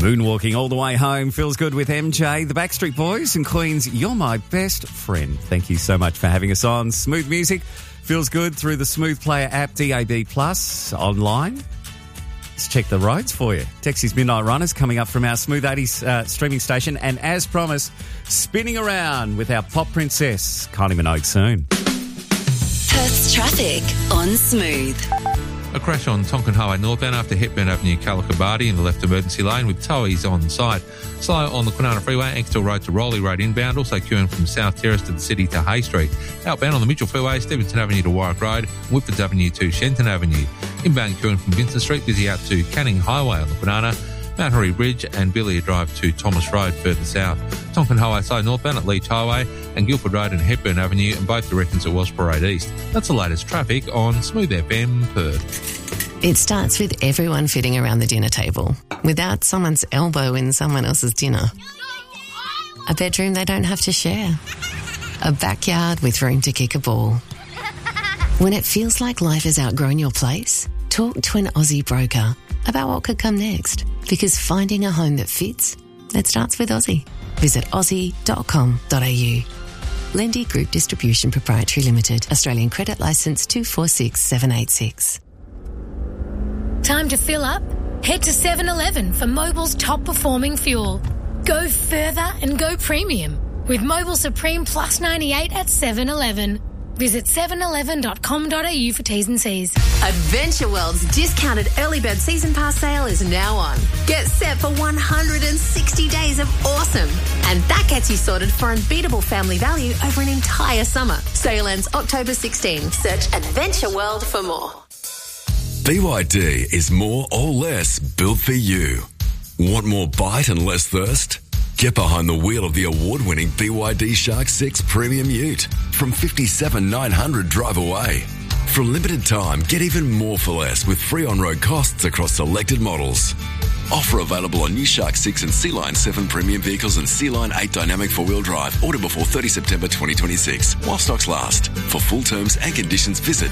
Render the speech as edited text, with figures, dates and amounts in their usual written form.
Moonwalking all the way home feels good with MJ, the Backstreet Boys and Queen's You're My Best Friend. Thank you so much for having us on. Smooth music feels good through the Smooth Player app, DAB+, online. Let's check the roads for you. Texie's Midnight Runners coming up from our Smooth 80s streaming station. And as promised, spinning around with our pop princess, Kylie Minogue soon. Perth's traffic on Smooth. A crash on Tonkin Highway northbound after Hepburn Avenue, Callacabadi in the left emergency lane with towies on site. Slow on the Kwinana Freeway, Ankstil Road to Rowley Road inbound, also queuing from South Terrace to the city to Hay Street. Outbound on the Mitchell Freeway, Stevenson Avenue to Warwick Road, Whitfords Avenue to Shenton Avenue. Inbound queuing from Vincent Street, busy out to Canning Highway on the Kwinana, Mount Hurry Bridge and Billiard Drive to Thomas Road further south. Tonkin Highway side northbound at Leach Highway and Guildford Road and Hepburn Avenue in both directions at Welsh Parade East. That's the latest traffic on Smooth FM Perth. It starts with everyone fitting around the dinner table without someone's elbow in someone else's dinner. A bedroom they don't have to share. A backyard with room to kick a ball. When it feels like life has outgrown your place, talk to an Aussie broker about what could come next. Because finding a home that fits, it starts with Aussie. Visit aussie.com.au. Lendy Group Distribution Proprietary Limited. Australian Credit Licence 246786. Time to fill up? Head to 7-Eleven for Mobil's top performing fuel. Go further and go premium with Mobil Supreme Plus 98 at 7-Eleven. Visit 711.com.au for T's and C's. Adventure World's discounted early bird season pass sale is now on. Get set for 160 days of awesome. And that gets you sorted for unbeatable family value over an entire summer. Sale ends October 16. Search Adventure World for more. BYD is more or less built for you. Want more bite and less thirst? Get behind the wheel of the award-winning BYD Shark 6 Premium Ute from $57,900 drive away. For a limited time, get even more for less with free on-road costs across selected models. Offer available on new Shark 6 and Sea-Line 7 premium vehicles and Sea-Line 8 dynamic four-wheel drive. Order before 30 September 2026 while stocks last. For full terms and conditions, visit